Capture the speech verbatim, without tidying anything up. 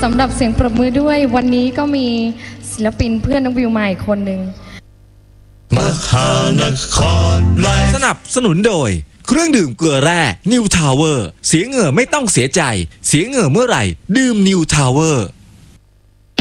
สำหรับเสียงปรบมือด้วยวันนี้ก็มีศิลปินเพื่อนน้องวิวมาอีกคนหนึ่งมหานครไลฟ์สนับสนุนโดยเครื่องดื่มเกลือแร่นิวทาวเวอร์เสียเหงื่อไม่ต้องเสียใจเสียเหงื่อเมื่อไหร่ดื่มนิวทาวเวอร์